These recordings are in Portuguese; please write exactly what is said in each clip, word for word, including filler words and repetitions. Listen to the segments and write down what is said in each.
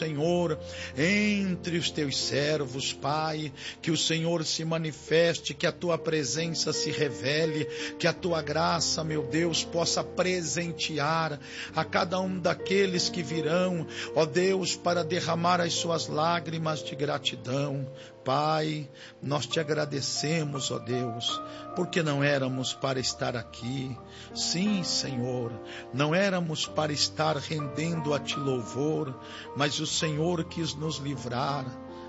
Senhor, entre os teus servos, Pai, que o Senhor se manifeste, que a tua presença se revele, que a tua graça, meu Deus, possa presentear a cada um daqueles que virão, ó Deus, para derramar as suas lágrimas de gratidão. Pai, nós te agradecemos, ó Deus, porque não éramos para estar aqui. Sim, Senhor, não éramos para estar rendendo a ti louvor, mas o Senhor quis nos livrar.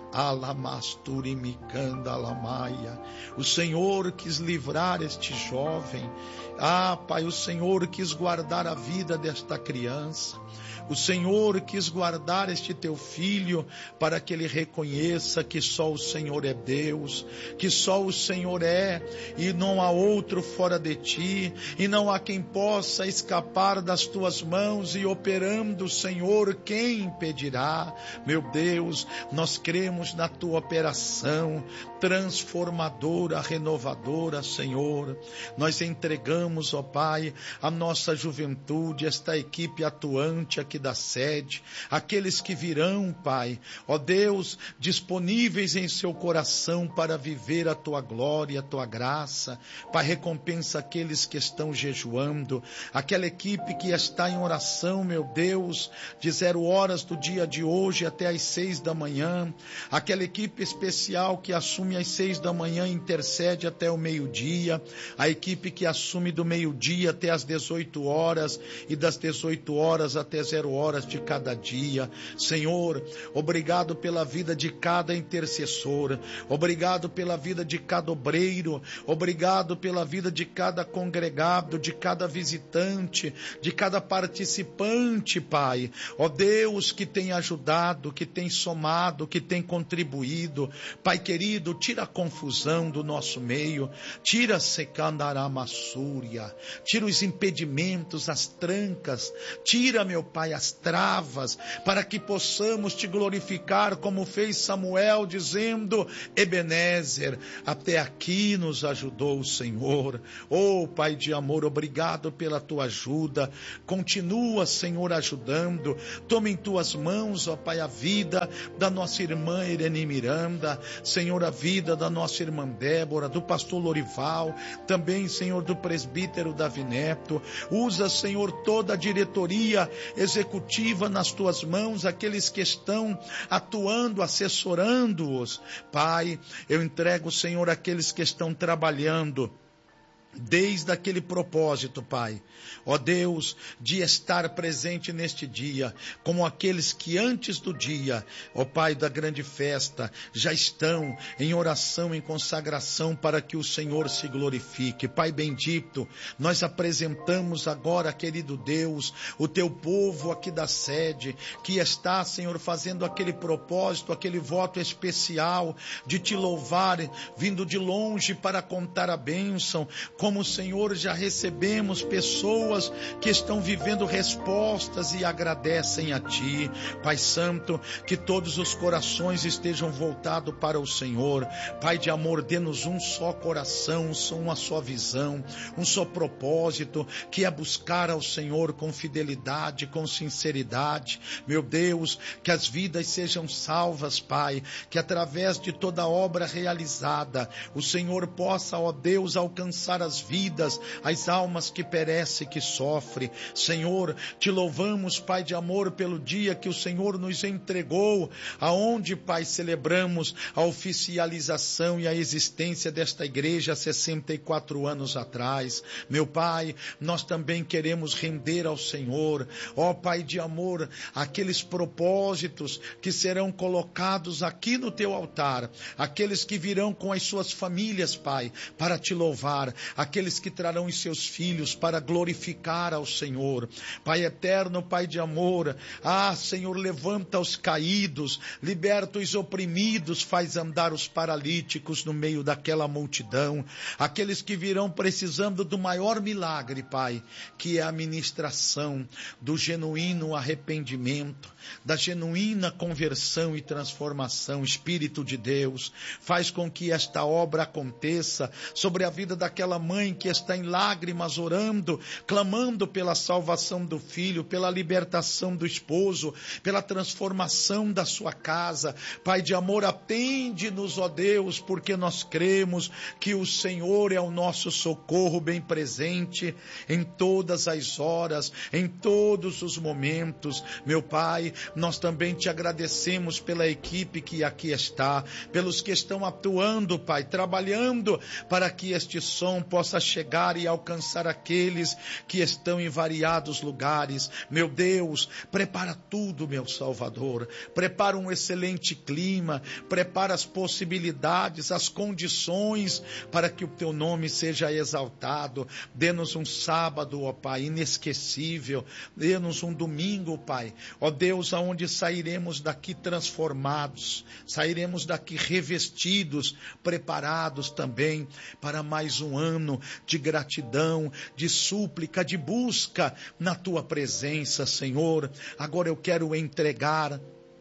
Alamasturimicanda alamaia. O Senhor quis livrar este jovem. Ah, Pai, o Senhor quis guardar a vida desta criança. O Senhor quis guardar este teu filho para que ele reconheça que só o Senhor é Deus, que só o Senhor é e não há outro fora de ti, e não há quem possa escapar das tuas mãos, e operando, Senhor, quem impedirá? Meu Deus, nós cremos na tua operação transformadora, renovadora, Senhor. Nós entregamos, ó Pai, a nossa juventude, esta equipe atuante aqui da sede, aqueles que virão, Pai, ó Deus, disponíveis em seu coração para viver a tua glória, a tua graça. Pai, recompensa aqueles que estão jejuando, aquela equipe que está em oração, meu Deus, de zero horas do dia de hoje até às seis da manhã, aquela equipe especial que assume às seis da manhã e intercede até o meio-dia, a equipe que assume do meio-dia até às dezoito horas e das dezoito horas até zero horas de cada dia. Senhor, obrigado pela vida de cada intercessor, obrigado pela vida de cada obreiro, obrigado pela vida de cada congregado, de cada visitante, de cada participante, Pai, ó Deus, que tem ajudado, que tem somado, que tem contribuído. Pai querido, tira a confusão do nosso meio, tira a secandaramasúria, tira os impedimentos, as trancas, tira, meu Pai, as travas, para que possamos te glorificar, como fez Samuel, dizendo: Ebenezer, até aqui nos ajudou o Senhor. Oh, Pai de amor, obrigado pela tua ajuda. Continua, Senhor, ajudando. Toma em tuas mãos, ó Pai, a vida da nossa irmã Irene Miranda, Senhor, a vida da nossa irmã Débora, do pastor Lorival, também, Senhor, do presbítero Davi Neto. Usa, Senhor, toda a diretoria executiva nas tuas mãos, aqueles que estão atuando, assessorando-os. Pai, eu entrego, Senhor, aqueles que estão trabalhando desde aquele propósito, Pai, ó Deus, de estar presente neste dia, como aqueles que antes do dia, ó Pai, da grande festa, já estão em oração, em consagração, para que o Senhor se glorifique. Pai bendito, nós apresentamos agora, querido Deus, o teu povo aqui da sede, que está, Senhor, fazendo aquele propósito, aquele voto especial de te louvar, vindo de longe para contar a bênção. Como, Senhor, já recebemos pessoas que estão vivendo respostas e agradecem a Ti. Pai Santo, que todos os corações estejam voltados para o Senhor. Pai de amor, dê-nos um só coração, uma só visão, um só propósito, que é buscar ao Senhor com fidelidade, com sinceridade. Meu Deus, que as vidas sejam salvas, Pai, que através de toda obra realizada, o Senhor possa, ó Deus, alcançar as vidas, as almas que perecem, que sofrem. Senhor, te louvamos, Pai de amor, pelo dia que o Senhor nos entregou, aonde, Pai, celebramos a oficialização e a existência desta igreja há sessenta e quatro anos atrás. Meu Pai, nós também queremos render ao Senhor, ó Pai de amor, aqueles propósitos que serão colocados aqui no teu altar, aqueles que virão com as suas famílias, Pai, para te louvar, aqueles que trarão os seus filhos para glorificar ao Senhor. Pai eterno, Pai de amor, ah, Senhor, levanta os caídos, liberta os oprimidos, faz andar os paralíticos no meio daquela multidão, aqueles que virão precisando do maior milagre, Pai, que é a ministração do genuíno arrependimento, da genuína conversão e transformação. Espírito de Deus, faz com que esta obra aconteça sobre a vida daquela mãe mãe que está em lágrimas orando, clamando pela salvação do filho, pela libertação do esposo, pela transformação da sua casa. Pai de amor, atende-nos, ó Deus, porque nós cremos que o Senhor é o nosso socorro bem presente em todas as horas, em todos os momentos. Meu Pai, nós também te agradecemos pela equipe que aqui está, pelos que estão atuando, Pai, trabalhando para que este som possa chegar e alcançar aqueles que estão em variados lugares. Meu Deus, prepara tudo, meu Salvador, prepara um excelente clima, prepara as possibilidades, as condições para que o teu nome seja exaltado. Dê-nos um sábado, ó Pai, inesquecível, dê-nos um domingo, Pai, ó Deus, aonde sairemos daqui transformados, sairemos daqui revestidos, preparados também para mais um ano de gratidão, de súplica, de busca na tua presença, Senhor. Agora eu quero entregar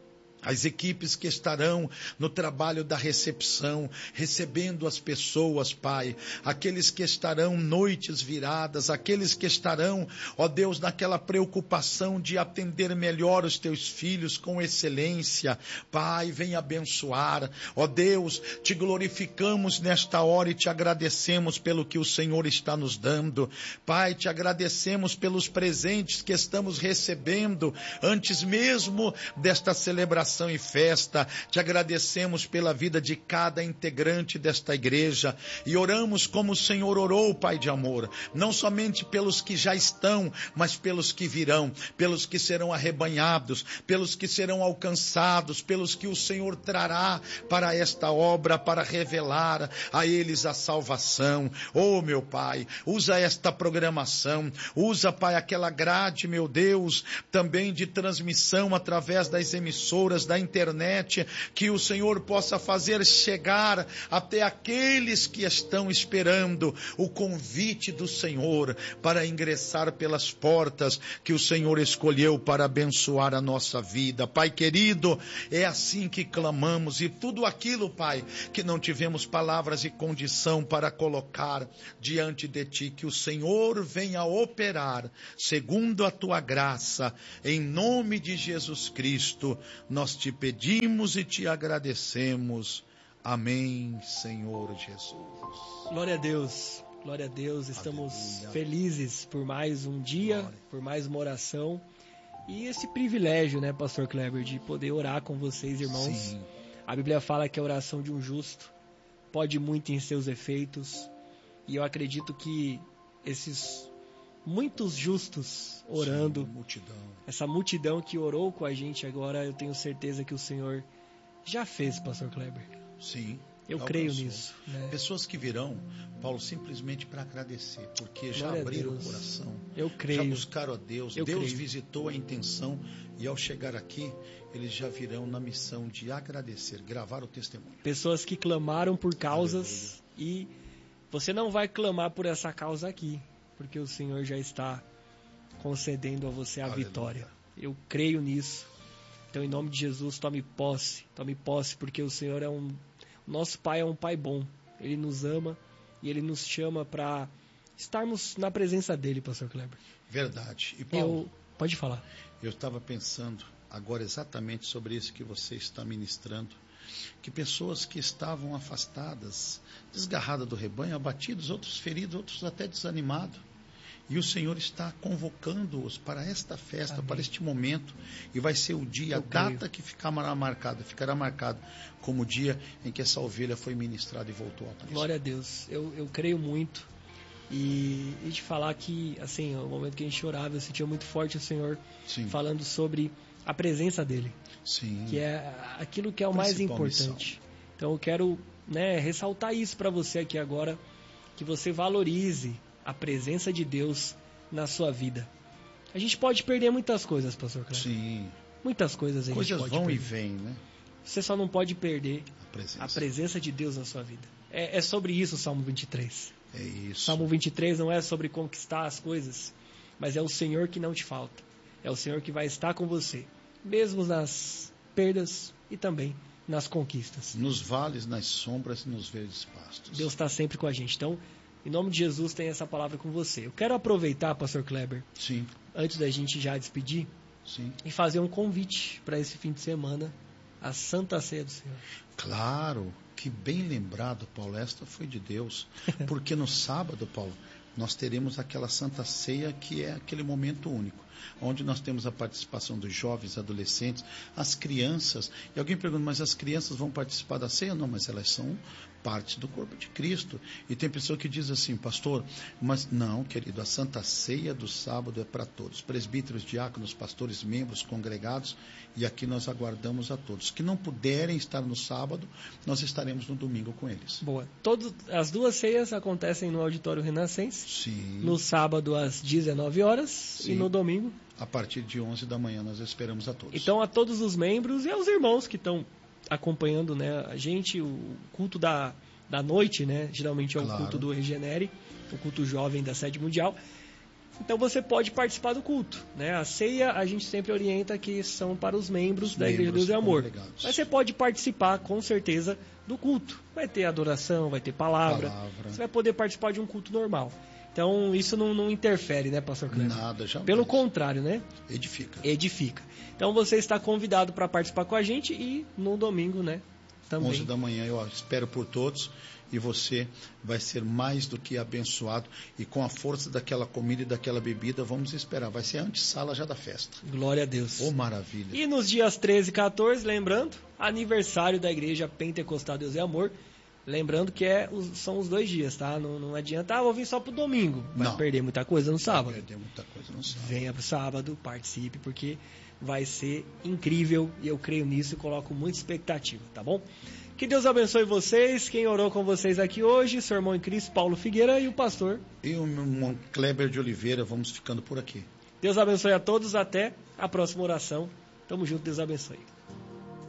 as equipes que estarão no trabalho da recepção, recebendo as pessoas, Pai, aqueles que estarão noites viradas, aqueles que estarão, ó Deus, naquela preocupação de atender melhor os teus filhos com excelência. Pai, vem abençoar, ó Deus, te glorificamos nesta hora e te agradecemos pelo que o Senhor está nos dando. Pai, te agradecemos pelos presentes que estamos recebendo antes mesmo desta celebração e festa. Te agradecemos pela vida de cada integrante desta igreja e oramos como o Senhor orou, Pai de amor, não somente pelos que já estão, mas pelos que virão, pelos que serão arrebanhados, pelos que serão alcançados, pelos que o Senhor trará para esta obra, para revelar a eles a salvação. Oh, meu Pai, usa esta programação, usa, Pai, aquela grade, meu Deus, também de transmissão através das emissoras da internet, que o Senhor possa fazer chegar até aqueles que estão esperando o convite do Senhor para ingressar pelas portas que o Senhor escolheu para abençoar a nossa vida. Pai querido, é assim que clamamos, e tudo aquilo, Pai, que não tivemos palavras e condição para colocar diante de Ti, que o Senhor venha operar segundo a Tua graça, em nome de Jesus Cristo, nós te pedimos e te agradecemos. Amém, Senhor Jesus. Glória a Deus, glória a Deus. Estamos Aleluia. Felizes por mais um dia, glória. Por mais uma oração. E esse privilégio, né, Pastor Kleber, de poder orar com vocês, irmãos. Sim. A Bíblia fala que a oração de um justo pode muito em seus efeitos. E eu acredito que esses muitos justos orando, Sim, multidão. Essa multidão que orou com a gente agora, eu tenho certeza que o Senhor já fez, Pastor Kleber. Sim. Eu creio nisso. Né? Pessoas que virão, Paulo, simplesmente para agradecer, porque já Glória abriram o coração, eu creio. Já buscaram a Deus, eu Deus creio. Visitou a intenção, e ao chegar aqui, eles já virão na missão de agradecer, gravar o testemunho. Pessoas que clamaram por causas, Aleluia. E você não vai clamar por essa causa aqui, porque o Senhor já está concedendo a você a Aleluia. Vitória. Eu creio nisso. Então, em nome de Jesus, tome posse. Tome posse, porque o Senhor é um... Nosso Pai é um Pai bom. Ele nos ama e Ele nos chama para estarmos na presença dEle, Pastor Kleber. Verdade. E Paulo, eu... Pode falar. Eu estava pensando agora exatamente sobre isso que você está ministrando. Que pessoas que estavam afastadas, desgarradas do rebanho, abatidos, outros feridos, outros até desanimados. E o Senhor está convocando-os para esta festa, Amém. Para este momento. E vai ser o dia, a data que ficará marcada, ficará marcada como o dia em que essa ovelha foi ministrada e voltou a aparecer. Glória a Deus. Eu, eu creio muito. E, e te falar que, assim, no momento que a gente orava, eu sentia muito forte o Senhor Sim. falando sobre a presença dEle. Sim. Que é aquilo que é o mais importante. Missão. Então eu quero, né, ressaltar isso para você aqui agora, que você valorize a presença de Deus na sua vida. A gente pode perder muitas coisas, Pastor Kleber. Sim. Muitas coisas a coisas gente pode vão perder. E vêm, né? Você só não pode perder a presença, a presença de Deus na sua vida. É, é sobre isso o Salmo vinte e três. É isso. Salmo vinte e três não é sobre conquistar as coisas, mas é o Senhor que não te falta. É o Senhor que vai estar com você, mesmo nas perdas e também nas conquistas. Nos vales, nas sombras e nos verdes pastos. Deus está sempre com a gente. Então, Em nome de Jesus, tem essa palavra com você. Eu quero aproveitar, pastor Kleber, Sim. antes da gente já despedir, Sim. e fazer um convite para esse fim de semana, a Santa Ceia do Senhor. Claro, que bem lembrado, Paulo, esta foi de Deus. Porque no sábado, Paulo, nós teremos aquela Santa Ceia que é aquele momento único, onde nós temos a participação dos jovens, adolescentes, as crianças. E alguém pergunta, mas as crianças vão participar da ceia? Não, mas elas são parte do corpo de Cristo. E tem pessoa que diz assim, pastor, mas não, querido, a Santa Ceia do sábado é para todos, presbíteros, diáconos, pastores, membros, congregados, e aqui nós aguardamos a todos. Que não puderem estar no sábado, nós estaremos no domingo com eles. Boa. Todos, as duas ceias acontecem no Auditório Renascense. Sim. No sábado às dezenove horas. Sim. E no domingo a partir de onze da manhã nós esperamos a todos. Então a todos os membros e aos irmãos que estão acompanhando, né, a gente, o culto da, da noite, né, geralmente é o claro. culto do Regenere, o culto jovem da Sede Mundial. Então você pode participar do culto, né? A ceia a gente sempre orienta que são para os membros os da Igreja Deus e Amor. Mas você pode participar com certeza do culto. Vai ter adoração, vai ter palavra. palavra. Você vai poder participar de um culto normal. Então isso não, não interfere, né, pastor Cleber? Nada, jamais. Pelo contrário, né? Edifica. Edifica. Então você está convidado para participar com a gente e no domingo, né? Também. onze da manhã eu espero por todos. E você vai ser mais do que abençoado. E com a força daquela comida e daquela bebida, vamos esperar. Vai ser a antessala já da festa. Glória a Deus. Oh, maravilha. E nos dias treze e quatorze, lembrando, aniversário da Igreja Pentecostal Deus e Amor. Lembrando que é, são os dois dias, tá? Não, não adianta, ah, vou vir só pro domingo. Vai não. perder muita coisa no sábado. Vai perder muita coisa no sábado. Venha pro sábado, participe, porque vai ser incrível. E eu creio nisso e coloco muita expectativa, tá bom? Que Deus abençoe vocês. Quem orou com vocês aqui hoje, seu irmão em Cristo, Paulo Figueira, e o pastor. E o meu irmão Kleber de Oliveira. Vamos ficando por aqui. Deus abençoe a todos. Até a próxima oração. Tamo junto. Deus abençoe.